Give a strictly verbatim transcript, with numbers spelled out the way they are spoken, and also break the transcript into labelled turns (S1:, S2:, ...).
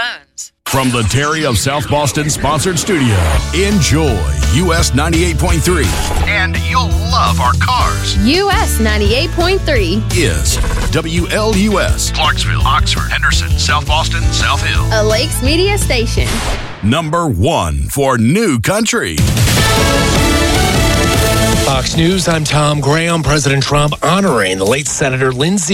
S1: phones.
S2: From the Terry of South Boston sponsored studio, enjoy U S ninety-eight point three. And you'll love our cars.
S3: U S ninety-eight point three
S2: is W L U S. Clarksville, Oxford, Henderson, South Boston, South Hill.
S3: A Lakes Media station.
S2: Number one for New Country.
S4: Fox News, I'm Tom Graham. President Trump honoring the late Senator Lindsey